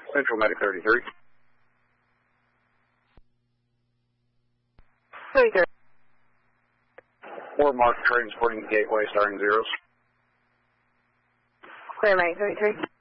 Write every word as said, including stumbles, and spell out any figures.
Central Medic thirty-three. thirty-three. Four mark transporting gateway starting zeros. Clear, Medic thirty-three.